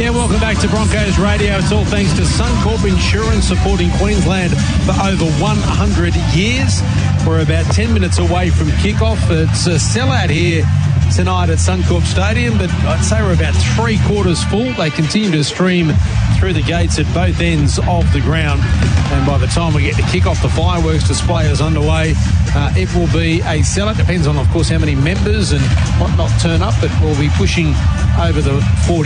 Yeah, welcome back to Broncos Radio. It's all thanks to Suncorp Insurance, supporting Queensland for over 100 years. We're about 10 minutes away from kickoff. It's a sellout here tonight at Suncorp Stadium, but I'd say we're about three-quarters full. They continue to stream through the gates at both ends of the ground, and by the time we get to kick off, the fireworks display is underway. It will be a sellout. Depends on, of course, how many members and whatnot turn up, but we'll be pushing over the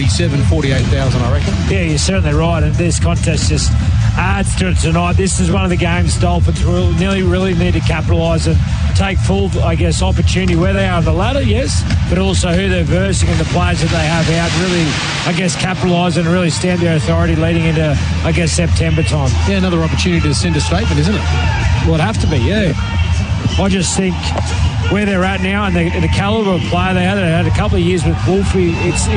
48,000, I reckon. Yeah, you're certainly right, and this contest just adds to it tonight. This is one of the games Dolphins really need to capitalise and take full, I guess, opportunity where they are on the ladder, yes, but also who they're versing and the players that they have out, really, I guess, capitalise and really stand their authority leading into, I guess, September time. Yeah, another opportunity to send a statement, isn't it? Well, it'd have to be, yeah. I just think where they're at now and the calibre of player they had a couple of years with Wolfie,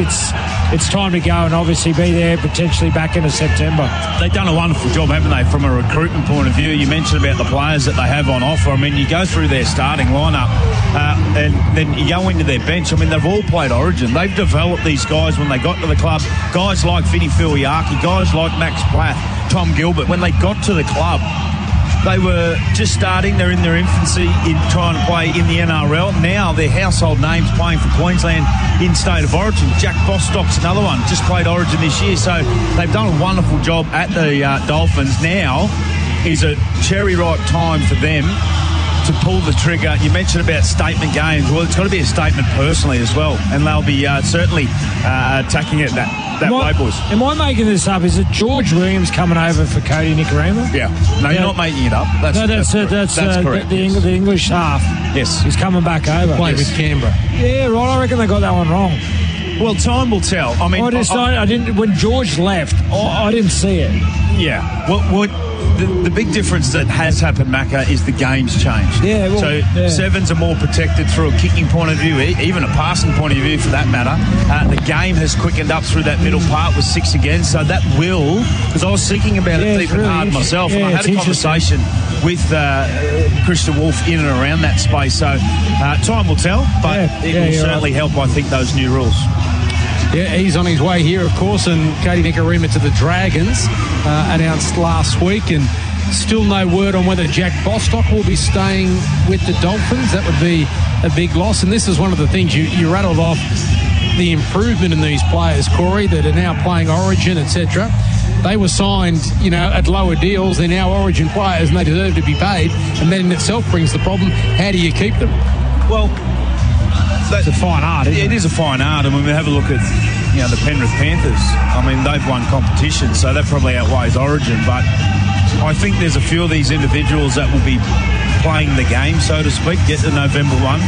it's time to go and obviously be there potentially back into September. They've done a wonderful job, haven't they, from a recruitment point of view? You mentioned about the players that they have on offer. I mean, you go through their starting lineup and then you go into their bench. I mean, they've all played Origin. They've developed these guys when they got to the club. Guys like Vinny Filiaki, guys like Max Platt, Tom Gilbert, when they got to the club, they were just starting. They're in their infancy in trying to play in the NRL. Now they're household names playing for Queensland in State of Origin. Jack Bostock's another one, just played Origin this year. So they've done a wonderful job at the Dolphins. Now is a cherry ripe time for them to pull the trigger. You mentioned about statement games. Well, it's got to be a statement personally as well, and they'll be certainly attacking it that way, boys. Am I making this up? Is it George Williams coming over for Cody Nikorima? Yeah. No, you're not making it up. That's correct. The English half. Yes. He's coming back over. Play with Canberra. Yeah, right. I reckon they got that one wrong. Well, time will tell. I mean, I didn't. When George left, I didn't see it. Yeah. Well, the big difference that has happened, Macca, is the game's changed. Yeah. Well, sevens are more protected through a kicking point of view, even a passing point of view for that matter. The game has quickened up through that middle part with six again, so that will, because I was thinking about it deep and hard myself, and I had a conversation with Christian Wolf in and around that space. So time will tell, but it will certainly help, I think, those new rules. Yeah, he's on his way here, of course, and Cody Nikorima to the Dragons, announced last week, and still no word on whether Jack Bostock will be staying with the Dolphins. That would be a big loss, and this is one of the things you rattled off, the improvement in these players, Corey, that are now playing Origin, etc. They were signed, at lower deals. They're now Origin players, and they deserve to be paid, and that in itself brings the problem. How do you keep them? Well, it's a fine art, isn't it? It is a fine art. I mean, we have a look at the Penrith Panthers. I mean, they've won competition, so that probably outweighs Origin. But I think there's a few of these individuals that will be playing the game, so to speak, get to November 1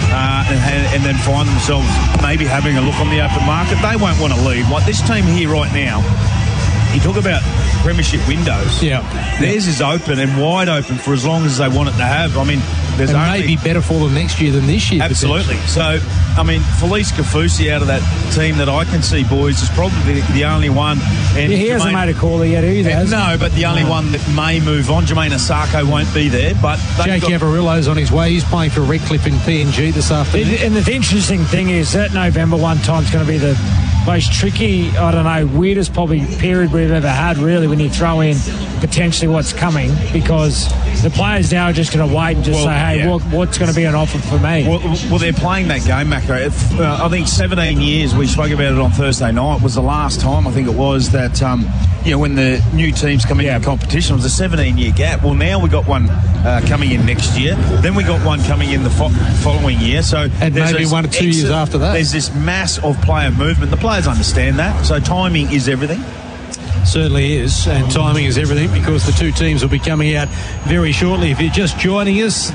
and then find themselves maybe having a look on the open market. They won't want to leave. Like this team here right now, you talk about premiership windows. Yeah. Theirs is open and wide open for as long as they want it to have. I mean, there's only... maybe better for them next year than this year. Absolutely. So, I mean, Felice Kafusi out of that team that I can see, boys, is probably the only one. And he hasn't made a call yet either. No, but the only one that may move on. Jermaine Asako won't be there, but... Jake Averillo's on his way. He's playing for Redcliffe in PNG this afternoon. And the interesting thing is that November 1 time's going to be the most tricky, weirdest probably period we've ever had, really, when you throw in potentially what's coming, because the players now are just going to wait and just say, hey, what's going to be an offer for me? Well, they're playing that game, Macca. I think 17 years, we spoke about it on Thursday night, was the last time, I think it was, that, when the new teams come into competition, it was a 17-year gap. Well, now we got one coming in next year. Then we got one coming in the following year. So and maybe 1 or 2 years after that. There's this mass of player movement. The players understand that. So timing is everything. Certainly is, and timing is everything, because the two teams will be coming out very shortly. If you're just joining us,